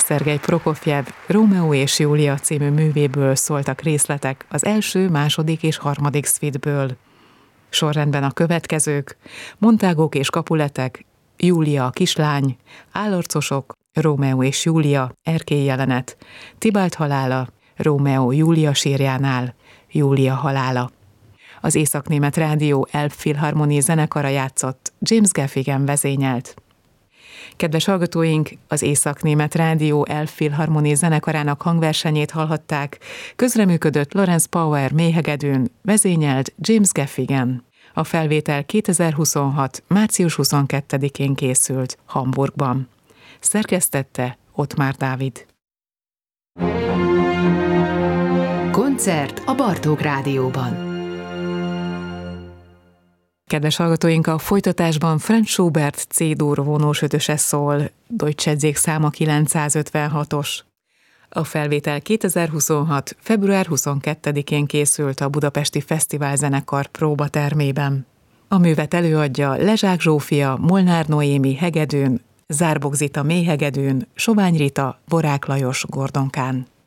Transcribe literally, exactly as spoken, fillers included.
Szergej Prokofjev Rómeó és Júlia című művéből szóltak részletek az első, második és harmadik szvitből. Sorrendben a következők: Montágok és Kapuletek, Júlia a kislány, Állarcosok, Rómeó és Júlia, erkélyjelenet, Tibalt halála, Rómeó Júlia sírjánál, Júlia halála. Az Észak-német Rádió Elbphilharmonie zenekara játszott, James Gaffigan vezényelt. Kedves hallgatóink, az Észak-német Rádió Elbphilharmonie zenekarának hangversenyét hallhatták, közreműködött Lawrence Power méhegedőn, vezényelt James Gaffigan. A felvétel kétezer-huszonhat. március huszonkettedikén készült Hamburgban. Szerkesztette Ottmár Dávid. Koncert a Bartók Rádióban. Kedves hallgatóink, a folytatásban Franz Schubert C-dur vonós ötöse szól, Deutsche Zég száma kilencszázötvenhatos. A felvétel kétezer-huszonhat. február huszonkettedikén készült a Budapesti Fesztiválzenekar próbatermében. A művet előadja Lezsák Zsófia, Molnár Noémi hegedűn, Zárbok Zita méhegedűn, Sovány Rita, Borák Lajos gordonkán.